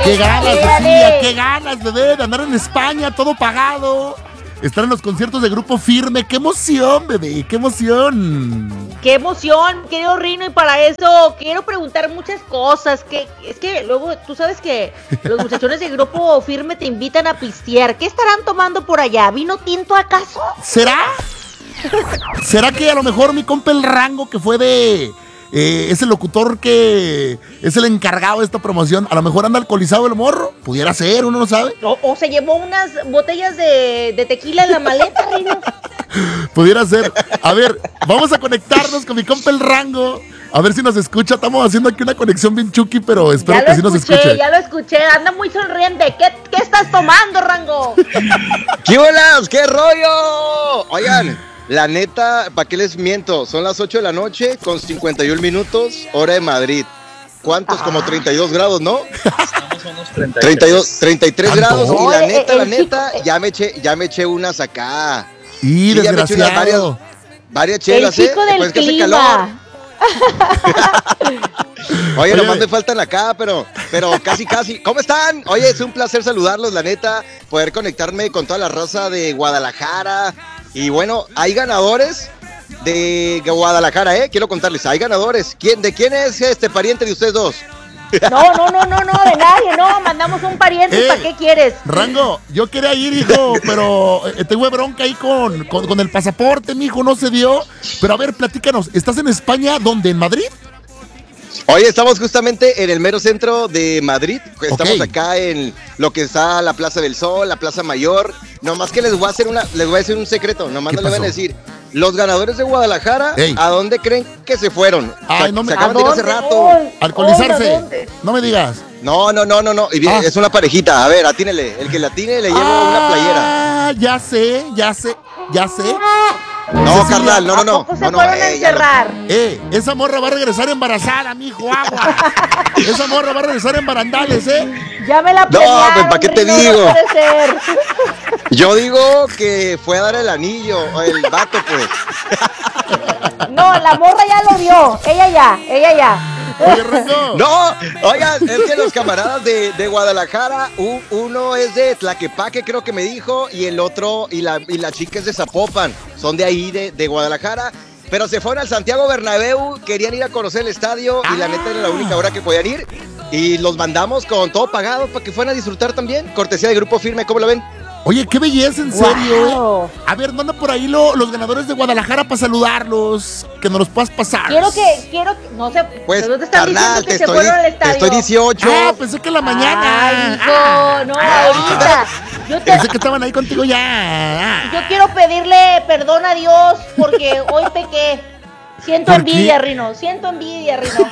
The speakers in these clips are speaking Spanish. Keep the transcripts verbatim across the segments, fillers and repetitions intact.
Qué ganas, Cecilia, qué ganas, bebé, de andar en España, todo pagado. Estar en los conciertos de Grupo Firme, qué emoción, bebé, qué emoción. Qué emoción, querido Rino, y para eso quiero preguntar muchas cosas. Que es que luego tú sabes que los muchachones de Grupo Firme te invitan a pistear. ¿Qué estarán tomando por allá? ¿Vino tinto acaso? ¿Será? ¿Será que a lo mejor mi compa el Rango, que fue de... Eh, es el locutor que es el encargado de esta promoción, a lo mejor anda alcoholizado el morro? Pudiera ser, uno no sabe. O, o se llevó unas botellas de, de tequila en la maleta, Rino. Pudiera ser. A ver, vamos a conectarnos con mi compa el Rango. A ver si nos escucha. Estamos haciendo aquí una conexión bien chucky, pero espero ya que sí nos escuché, escuche. Ya lo escuché, anda muy sonriente. ¿Qué, qué estás tomando, Rango? ¿Qué bolas? ¿Qué rollo? Oigan, la neta, ¿para qué les miento? Son las ocho de la noche con cincuenta y un minutos, hora de Madrid. ¿Cuántos? Ah. Como treinta y dos grados, ¿no? Estamos a unos treinta y tres. treinta y dos, treinta y tres grados. Y la Oye, neta, el la chico, neta, ya me eché, ya me eché unas acá. Y sí, ya me eché unas varias, varias chelas, el chico ¿eh? del Después que hace clima. calor. Oye, nomás me faltan acá, pero, pero casi, casi. ¿Cómo están? Oye, es un placer saludarlos, la neta, poder conectarme con toda la raza de Guadalajara. Y bueno, hay ganadores de Guadalajara, ¿eh? Quiero contarles, hay ganadores. ¿Quién, ¿De quién es este pariente de ustedes dos? No, no, no, no, no, de nadie, no, mandamos un pariente, eh, ¿para qué quieres? Rango, yo quería ir, hijo, pero eh, tengo bronca ahí con, con, con el pasaporte, mijo, no se dio. Pero a ver, platícanos, ¿estás en España, dónde, en Madrid? Hoy estamos justamente en el mero centro de Madrid. Estamos okay. acá en lo que está la Plaza del Sol, la Plaza Mayor. Nomás que les voy a hacer una, les voy a decir un secreto. Nomás no les van a decir. Los ganadores de Guadalajara, Ey. ¿a dónde creen que se fueron? Ay, se, no me... se acaban de ir hace rato. Alcoholizarse. No me digas. No, no, no, no, no. Y ah. Es una parejita. A ver, atínele. El que la atine le lleva ah, una playera. Ya sé, ya sé, ya sé. No, Cecilia, carnal, no, no, no. ¿A poco se no, no, fueron eh, a encerrar? No. Eh, esa morra va a regresar embarazada, mijo, agua. Esa morra va a regresar en barandales, ¿eh? Ya me la premiaron. No, pues, ¿para qué te no, digo? No puede ser. Yo digo que fue a dar el anillo, el vato, pues. No, la morra ya lo vio. Ella ya, ella ya. Oye, Rengo. No, oigan, es que los camaradas de, de Guadalajara, un, uno es de Tlaquepaque, creo que me dijo, y el otro, y la, y la chica es de Zapopan, son de ahí, de, de Guadalajara, pero se fueron al Santiago Bernabéu, querían ir a conocer el estadio, ah. y la neta era la única hora que podían ir, y los mandamos con todo pagado para que fueran a disfrutar también, cortesía de Grupo Firme, ¿cómo la ven? Oye, qué belleza, en serio, wow. ¿eh? A ver, manda por ahí lo, los ganadores de Guadalajara para saludarlos, que nos los puedas pasar. Quiero que, quiero que, no sé, pues, ¿dónde están carnal, diciendo que te se estoy, fueron al estadio? Te estoy dieciocho. Ah, pensé que en la mañana. Ay, hijo, ah, no, ah, ahorita. Yo te, pensé que estaban ahí contigo ya. Yo quiero pedirle perdón a Dios porque hoy pequé. Siento envidia, qué? Rino, siento envidia, Rino.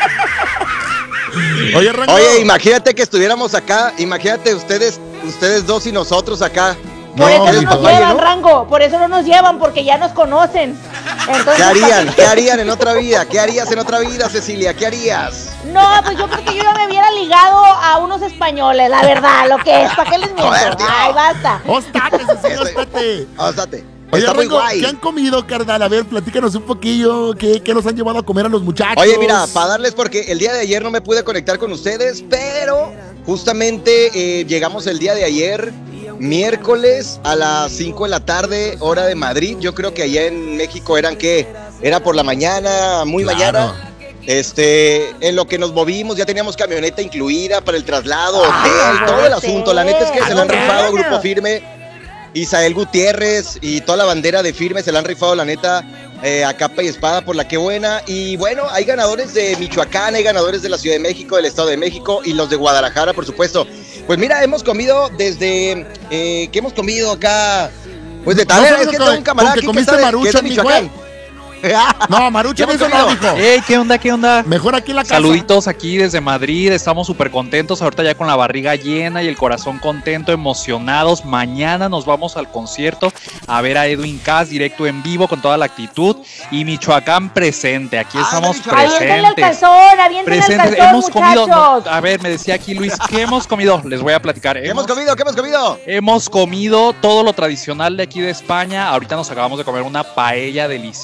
Oye, Rango. Oye, imagínate que estuviéramos acá, imagínate ustedes, ustedes dos y nosotros acá. Por no, eso no nos llevan, ¿no? Rango, por eso no nos llevan, porque ya nos conocen. Entonces, ¿qué harían? ¿Qué harían en otra vida? ¿Qué harías en otra vida, Cecilia? ¿Qué harías? No, pues yo creo que yo ya me hubiera ligado a unos españoles, la verdad, lo que es, ¿para qué les miento? Joder, Ay, basta. Ostate, Cecilia, ostate. Ostate. Oye, Está muy Rango, guay. ¿qué han comido, carnal? A ver, platícanos un poquillo, ¿qué, qué los han llevado a comer a los muchachos? Oye, mira, para darles, porque el día de ayer no me pude conectar con ustedes, pero justamente eh, llegamos el día de ayer, miércoles a las cinco de la tarde, hora de Madrid. Yo creo que allá en México eran, ¿qué? Era por la mañana, muy claro. mañana. Este, en lo que nos movimos, ya teníamos camioneta incluida para el traslado, hotel, ah, todo el asunto. La neta es que se lo han rifado Grupo Firme. Isael Gutiérrez y toda la bandera de Firme se la han rifado, la neta, eh, a capa y espada por la que buena. Y bueno, hay ganadores de Michoacán, hay ganadores de la Ciudad de México, del Estado de México y los de Guadalajara, por supuesto. Pues mira, hemos comido desde, eh, ¿qué hemos comido acá? Pues de tal, no, es que tengo un camarada aquí que, está de, que es de Michoacán. No, Marucha, eso no, dijo. Ey, ¿qué onda, qué onda? Mejor aquí en la casa. Saluditos aquí desde Madrid, estamos súper contentos, ahorita ya con la barriga llena y el corazón contento, emocionados. Mañana nos vamos al concierto a ver a Edwin Cass directo en vivo con toda la actitud y Michoacán presente, aquí estamos ah, presentes. Aviéntenle el calzón, aviéntenle presentes. el calzón, hemos comido, no, muchachos. a ver, me decía aquí Luis, ¿qué hemos comido? Les voy a platicar. ¿Qué hemos, hemos comido? ¿Qué hemos comido? Hemos comido todo lo tradicional de aquí de España, ahorita nos acabamos de comer una paella deliciosa,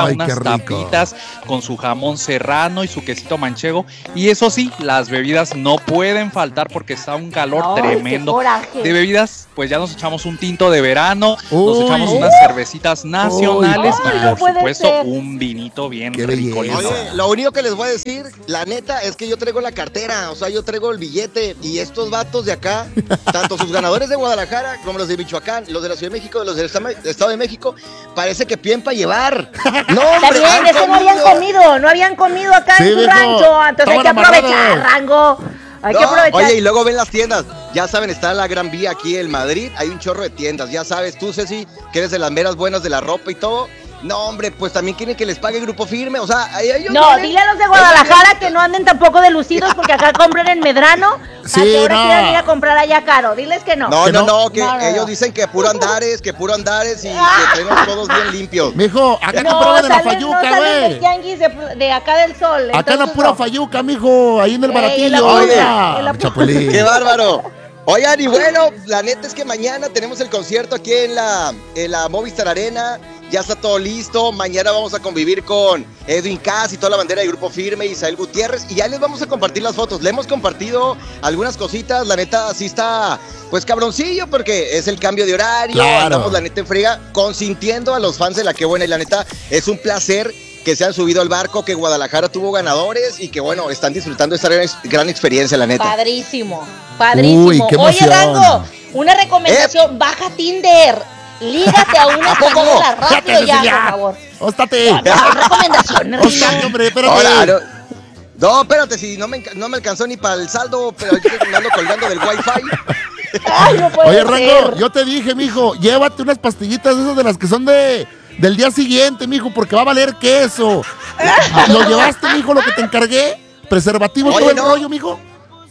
Ay, unas qué rico. tapitas con su jamón serrano y su quesito manchego. Y eso sí, las bebidas no pueden faltar porque está un calor Ay, qué tremendo. coraje. De bebidas, pues ya nos echamos un tinto de verano, Uy. nos echamos unas cervecitas nacionales Uy. y Ay, no por puede supuesto ser. un vinito bien Qué rico. belleza. Oye, lo único que les voy a decir, la neta, es que yo traigo la cartera, o sea, yo traigo el billete y estos vatos de acá, tanto sus ganadores de Guadalajara como los de Michoacán, los de la Ciudad de México, los del Estado de México, parece que piden para llevar. No, Está hombre, bien, han es que no habían comido. comido, no habían comido acá Sí, en tu viejo, rancho, entonces hay estaban que aprovechar, amarrados. Rango. Hay que No, aprovechar. oye, y luego ven las tiendas. Ya saben, está la Gran Vía aquí en Madrid. Hay un chorro de tiendas. Ya sabes, tú, Ceci, que eres de las meras buenas de la ropa y todo. No, hombre, pues también quieren que les pague Grupo Firme. O sea, ahí ellos No, vienen- dile a los de Guadalajara que no anden tampoco de lucidos porque acá compran en Medrano. Sí, a que ahora no. quieran ir a comprar allá caro. Diles que no. No, ¿Que no, no? no, que No, no, ellos no. dicen que puro andares, que puro andares y que tenemos todos bien limpios. Mijo, acá No, compraban en la salen, no Fayuca, salen del güey. tianguis de, de acá del sol. Acá en la entonces pura no. Fayuca, mijo, ahí en el Ey, baratillo. en la pura, oiga. en la pura. Chapulín. ¡Qué bárbaro! Oigan, y bueno, la neta es que mañana tenemos el concierto aquí en la, en la Movistar Arena. Ya está todo listo. Mañana vamos a convivir con Edwin Cass y toda la bandera de Grupo Firme, Isael Gutiérrez. Y ya les vamos a compartir las fotos. Le hemos compartido algunas cositas. La neta sí está, pues cabroncillo, porque es el cambio de horario. Claro. Andamos la neta en friega, consintiendo a los fans de La Que Buena. Y la neta es un placer que se han subido al barco, que Guadalajara tuvo ganadores y que bueno, están disfrutando esta gran, gran experiencia, la neta. Padrísimo, padrísimo. Uy, qué Oye, emoción. Rango, una recomendación, baja Tinder. Lígate a una ¿A poco? española rápido Fíjate, ya, Cecilia. por favor. Óstate. No, no, recomendaciones, Óstate, Rino. hombre, espérate. Ahora, no, no, espérate, si no me, enca- no me alcanzó ni para el saldo, pero yo me ando colgando del wifi. Ay, no puede Oye, ser. Rango, yo te dije, mijo, llévate unas pastillitas de esas de las que son de del día siguiente, mijo, porque va a valer queso. ¿Lo llevaste, mijo, lo que te encargué? ¿Preservativo, Oye, todo el no. rollo, mijo?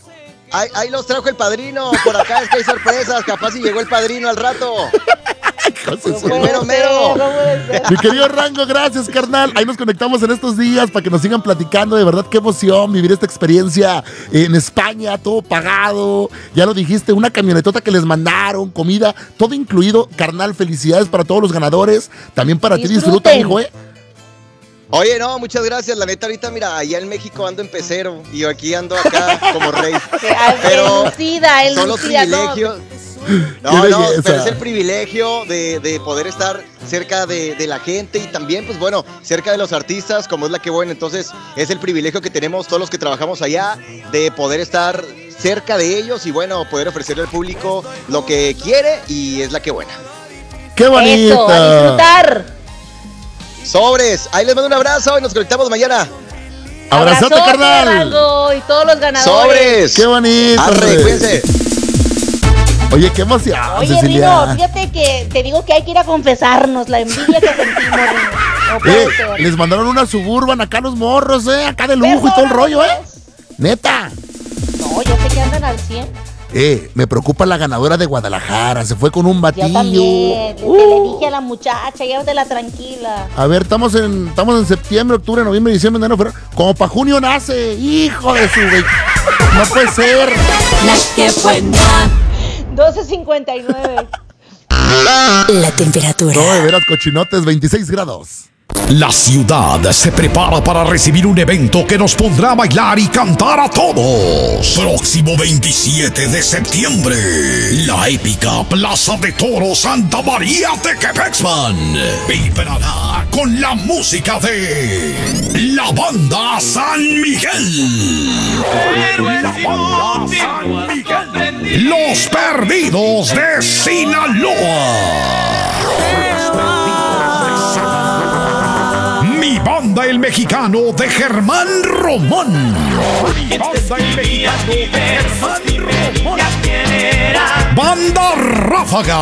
Ahí, ahí los trajo el padrino, por acá es que hay sorpresas, capaz si llegó el padrino al rato. Hijos de No su- puede Mero, ser, mero. no puede ser. Mi querido Rango, gracias, carnal. Ahí nos conectamos en estos días para que nos sigan platicando. De verdad, qué emoción vivir esta experiencia en España, todo pagado. Ya lo dijiste, una camionetota que les mandaron, comida, todo incluido. Carnal, felicidades para todos los ganadores. También para ti, disfruta, Disfruten. mijo, ¿eh? Oye, no, muchas gracias, la neta ahorita, mira, allá en México ando en pecero y yo aquí ando acá como rey. Que, ah, Pero Elucida, son los elucida, no. privilegios. Qué No, no, belleza. pero es el privilegio de, de poder estar cerca de, de la gente y también, pues bueno, cerca de los artistas, como es La Que Buena. Entonces, es el privilegio que tenemos todos los que trabajamos allá de poder estar cerca de ellos y bueno, poder ofrecerle al público lo que quiere y es La Que Buena. Qué bonito. Eso, a disfrutar. Sobres, ahí les mando un abrazo y nos conectamos mañana. Abrazote, Abrazote, carnal. Rango, y todos los ganadores. Sobres. Qué bonito. Arre, hombre. cuídense. Oye, qué emoción, Oye, Cecilia. Rino, fíjate que te digo que hay que ir a confesarnos la envidia que sentimos, Rino. No puede Eh, ser. les mandaron una Suburban acá los morros, ¿eh? Acá de lujo y todo el rollo, ¿eh? Neta. No, yo sé que andan al cien. Eh, me preocupa la ganadora de Guadalajara. Se fue con un Yo batillo. también. Te Uh. le dije a la muchacha, llévatela tranquila. A ver, estamos en, estamos en septiembre, octubre, noviembre, diciembre, enero, febrero. Como para junio nace. Hijo de su... ve- No puede ser. La que buena. doce cincuenta y nueve. La temperatura. No, de veras, cochinotes, veintiséis grados. La ciudad se prepara para recibir un evento que nos pondrá a bailar y cantar a todos. Próximo veintisiete de septiembre, la épica Plaza de Toros Santa María de Quepexman vibrará con la música de la banda San Miguel. La banda San Miguel. Los Perdidos de Sinaloa. Mi banda el mexicano de Germán Román. Mi banda el mexicano de Germán Román. Banda Ráfaga.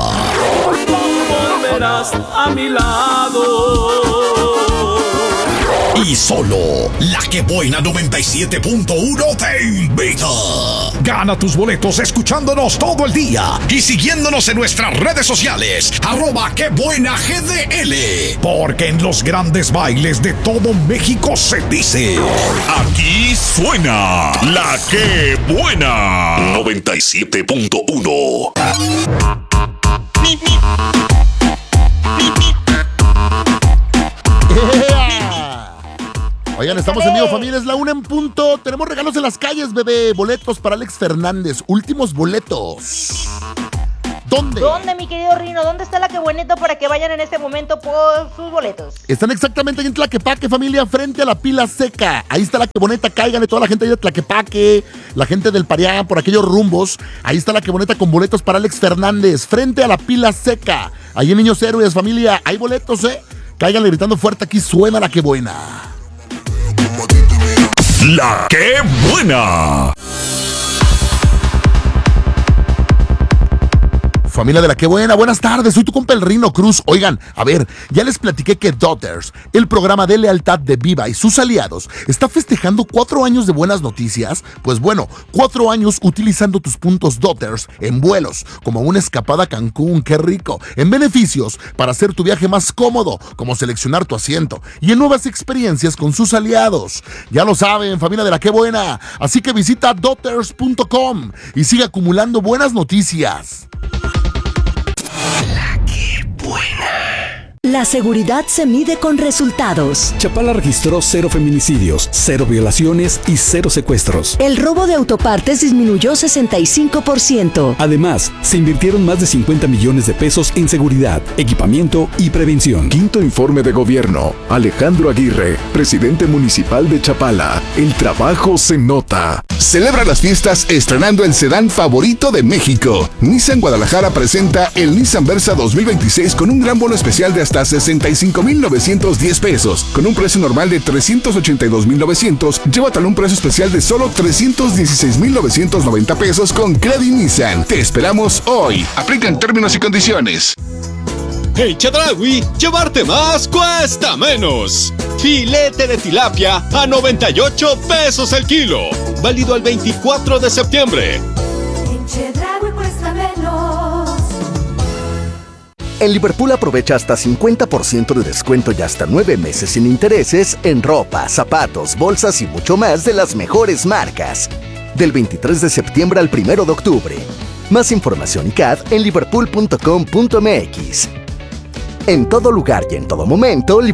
Volverás a mi lado. Y solo La Que Buena noventa y siete punto uno te invita. Gana tus boletos escuchándonos todo el día y siguiéndonos en nuestras redes sociales. Arroba Que Buena G D L. Porque en los grandes bailes de todo México se dice: Aquí suena La Que Buena noventa y siete punto uno. Oigan, estamos en vivo, familia, es la una en punto. Tenemos regalos en las calles, bebé. Boletos para Alex Fernández. Últimos boletos. ¿Dónde? ¿Dónde, mi querido Rino? ¿Dónde está la que bonito para que vayan en este momento por sus boletos? Están exactamente en Tlaquepaque, familia, frente a la Pila Seca. Ahí está la que bonita, cáiganle toda la gente ahí de Tlaquepaque, la gente del Parián, por aquellos rumbos. Ahí está la que bonita con boletos para Alex Fernández, frente a la Pila Seca. Ahí en Niños Héroes, familia, hay boletos, ¿eh? Cáiganle gritando fuerte, aquí suena la que buena. La que buena. Familia de la que buena, buenas tardes, soy tu compa el Rino Cruz. Oigan, a ver, ya les platiqué que Daughters, el programa de lealtad de Viva y sus aliados, está festejando cuatro años de buenas noticias. Pues bueno, cuatro años utilizando tus puntos Daughters en vuelos, como una escapada a Cancún, qué rico, en beneficios para hacer tu viaje más cómodo, como seleccionar tu asiento, y en nuevas experiencias con sus aliados. Ya lo saben, familia de la que buena, así que visita daughters punto com y sigue acumulando buenas noticias. La seguridad se mide con resultados. Chapala registró cero feminicidios, cero violaciones y cero secuestros. El robo de autopartes disminuyó sesenta y cinco por ciento. Además, se invirtieron más de cincuenta millones de pesos en seguridad, equipamiento y prevención. Quinto informe de gobierno. Alejandro Aguirre, presidente municipal de Chapala. El trabajo se nota. Celebra las fiestas estrenando el sedán favorito de México. Nissan Guadalajara presenta el Nissan Versa dos mil veintiséis con un gran bono especial de hasta sesenta y cinco mil novecientos diez pesos. Con un precio normal de trescientos ochenta y dos mil novecientos, llévatelo a un precio especial de solo trescientos dieciséis mil novecientos noventa pesos con Credit Nissan. Te esperamos hoy. Aplican términos y condiciones. En Chedraui, llevarte más cuesta menos. Filete de tilapia a noventa y ocho pesos el kilo. Válido al veinticuatro de septiembre. En Chedraui cuesta menos. En Liverpool aprovecha hasta cincuenta por ciento de descuento y hasta nueve meses sin intereses en ropa, zapatos, bolsas y mucho más de las mejores marcas. Del veintitrés de septiembre al primero de octubre. Más información y C A D en liverpool punto com punto m x. En todo lugar y en todo momento, Liverpool